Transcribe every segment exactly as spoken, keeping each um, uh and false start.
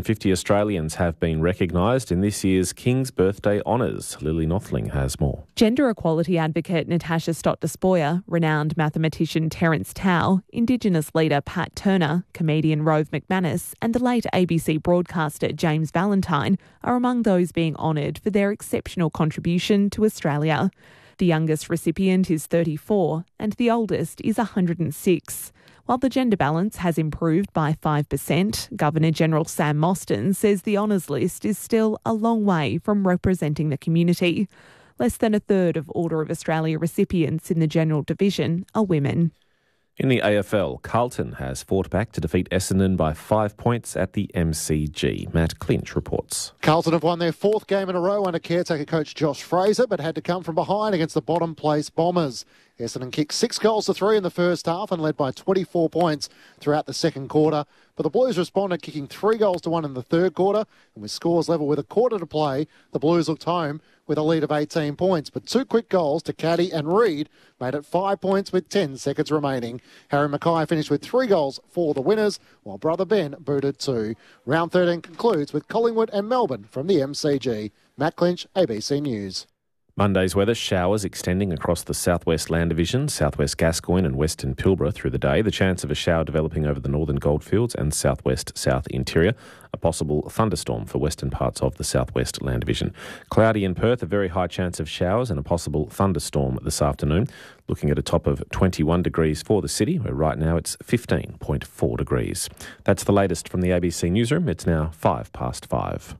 hundred fifty Australians have been recognised in this year's King's Birthday Honours. Lily Nothling has more. Gender equality advocate Natasha Stott-Despoja, renowned mathematician Terence Tao, Indigenous leader Pat Turner, comedian Rove McManus and the late A B C broadcaster James Valentine are among those being honoured for their exceptional contribution to Australia. The youngest recipient is thirty-four and the oldest is one hundred six. While the gender balance has improved by five percent, Governor-General Sam Mostyn says the honours list is still a long way from representing the community. Less than a third of Order of Australia recipients in the General Division are women. In the A F L, Carlton has fought back to defeat Essendon by five points at the M C G. Matt Clinch reports. Carlton have won their fourth game in a row under caretaker coach Josh Fraser, but had to come from behind against the bottom place Bombers. Essendon kicked six goals to three in the first half and led by twenty-four points throughout the second quarter. But the Blues responded, kicking three goals to one in the third quarter. And with scores level with a quarter to play, the Blues looked home with a lead of eighteen points. But two quick goals to Caddy and Reid made it five points with ten seconds remaining. Harry Mackay finished with three goals for the winners, while brother Ben booted two. Round thirteen concludes with Collingwood and Melbourne from the M C G. Matt Clinch, A B C News. Monday's weather, showers extending across the southwest land division, southwest Gascoyne and western Pilbara through the day. The chance of a shower developing over the northern Goldfields and southwest south interior. A possible thunderstorm for western parts of the southwest land division. Cloudy in Perth, a very high chance of showers and a possible thunderstorm this afternoon. Looking at a top of twenty-one degrees for the city, where right now it's fifteen point four degrees. That's the latest from the A B C Newsroom. It's now five past five.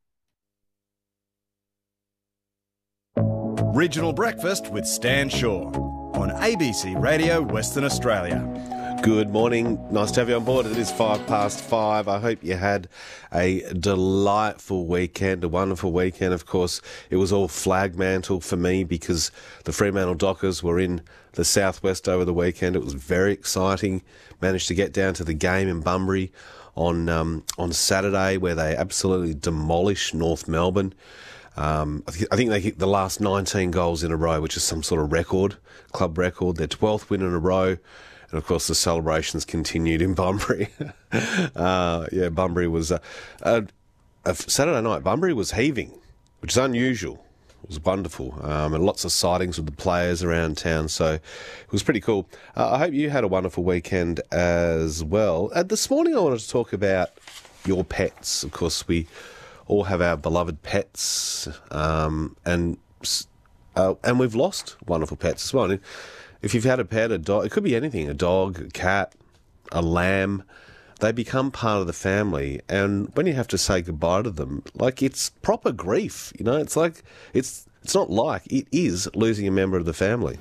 Regional Breakfast with Stan Shaw on A B C Radio Western Australia. Good morning. Nice to have you on board. It is five past five. I hope you had a delightful weekend, a wonderful weekend. Of course, it was all flag mantle for me because the Fremantle Dockers were in the southwest over the weekend. It was very exciting. Managed to get down to the game in Bunbury on um, on Saturday, where they absolutely demolished North Melbourne. Um, I, th- I think they kicked the last nineteen goals in a row, which is some sort of record, club record. Their twelfth win in a row. And, of course, the celebrations continued in Bunbury. uh, yeah, Bunbury was... Uh, uh, uh, Saturday night, Bunbury was heaving, which is unusual. It was wonderful. Um, and lots of sightings with the players around town. So it was pretty cool. Uh, I hope you had a wonderful weekend as well. Uh, this morning I wanted to talk about your pets. Of course, we all have our beloved pets. Um, and uh, and we've lost wonderful pets as well. And if you've had a pet, a dog, it could be anything, a dog, a cat, a lamb, they become part of the family. And when you have to say goodbye to them, like, it's proper grief, you know, it's like, it's it's not like, it is losing a member of the family.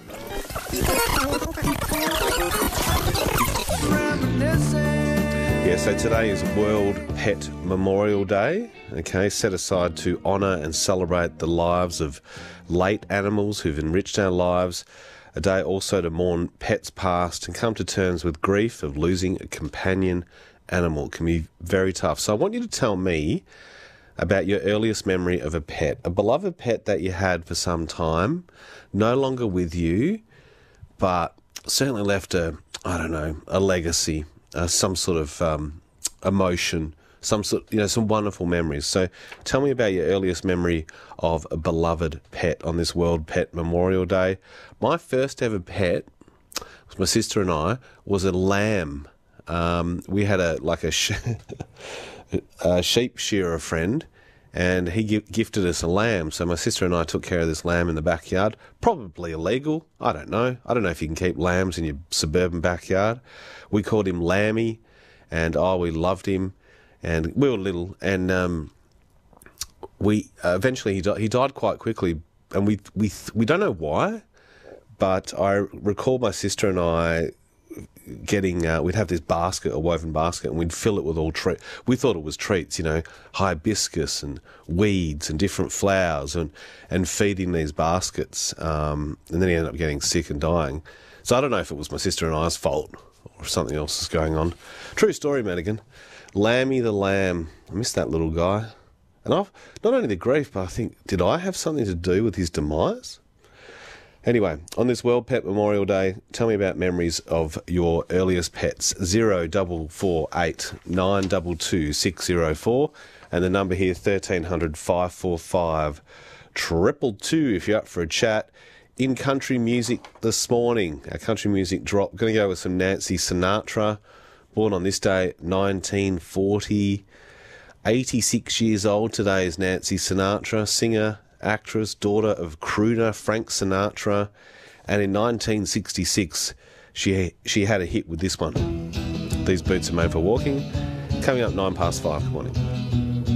Yeah, so today is World Pet Memorial Day, okay, set aside to honour and celebrate the lives of late animals who've enriched our lives. A day also to mourn pets past and come to terms with grief of losing a companion animal. It can be very tough. So I want you to tell me about your earliest memory of a pet, a beloved pet that you had for some time, no longer with you, but certainly left a, I don't know, a legacy, uh, some sort of um, emotion, some sort, you know, some wonderful memories. So tell me about your earliest memory of a beloved pet on this World Pet Memorial Day. My first ever pet, was my sister and I, was a lamb. Um, we had a like a, sh- a sheep shearer friend, and he gi- gifted us a lamb. So my sister and I took care of this lamb in the backyard. Probably illegal. I don't know. I don't know if you can keep lambs in your suburban backyard. We called him Lammy, and oh, we loved him. And we were little, and um, we uh, eventually he died. He died quite quickly, and we we we don't know why, but I recall my sister and I getting. Uh, we'd have this basket, a woven basket, and we'd fill it with all treats. We thought it was treats, you know, hibiscus and weeds and different flowers, and and feeding these baskets. Um, and then he ended up getting sick and dying. So I don't know if it was my sister and I's fault or if something else is going on. True story, Madigan. Lammy the lamb. I miss that little guy. And I've not only the grief, but I think, did I have something to do with his demise? Anyway, on this World Pet Memorial Day, tell me about memories of your earliest pets. Zero double four eight nine double two six zero four, and the number here thirteen hundred five four five triple two if you're up for a chat. In country music this morning, our country music drop. Going to go with some Nancy Sinatra, born on this day, nineteen forty. eighty-six years old today is Nancy Sinatra, singer, actress, daughter of crooner Frank Sinatra, and in nineteen sixty-six she she had a hit with this one. These boots are made for walking. Coming up nine past five. Good morning.